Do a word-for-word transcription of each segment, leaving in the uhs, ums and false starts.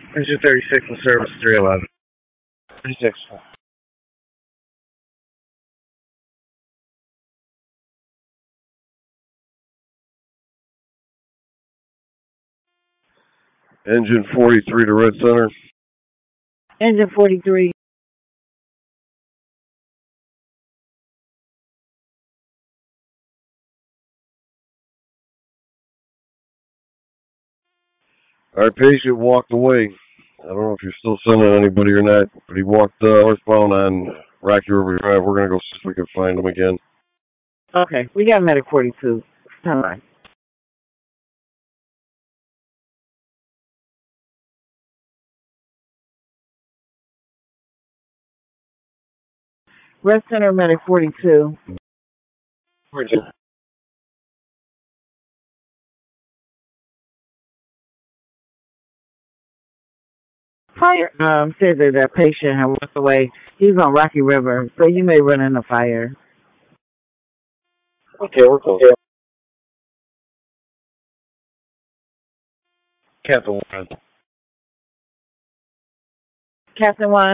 Engine thirty-six in service, three eleven. thirty-six. Engine forty-three to Red Center. Engine forty-three. Our patient walked away. I don't know if you're still sending anybody or not, but he walked uh, northbound on Rocky River Drive. We're going to go see if we can find him again. Okay, we got medic forty-two. All right. Red Center medic forty-two. forty-two. Fire um, said that that patient had walked away. He's on Rocky River, so you may run into fire. Okay, we're close. Captain one. Captain one.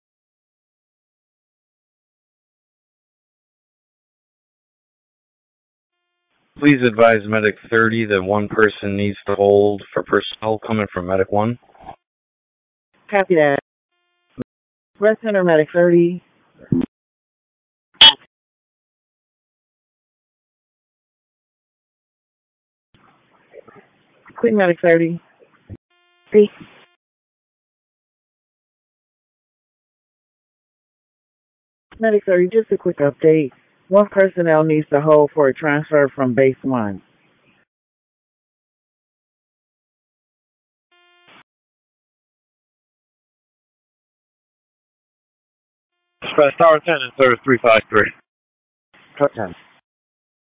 Please advise Medic thirty that one person needs to hold for personnel coming from Medic one. Copy that. Red Center medic thirty. Quick medic thirty. See? Medic thirty, just a quick update. One personnel needs to hold for a transfer from base one. Express Tower ten and service three five three. Tower ten.